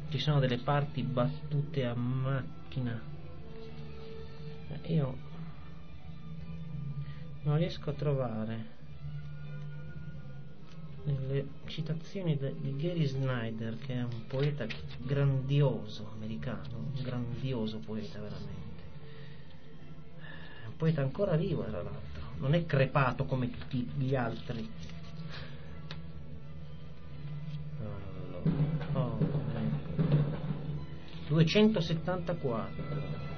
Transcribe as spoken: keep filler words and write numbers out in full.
ci sono delle parti battute a macchina. Io non riesco a trovare nelle citazioni di Gary Snyder, che è un poeta grandioso americano, un grandioso poeta veramente, è un poeta ancora vivo tra l'altro, non è crepato come tutti gli altri. Allora, oh, ecco. duecentosettantaquattro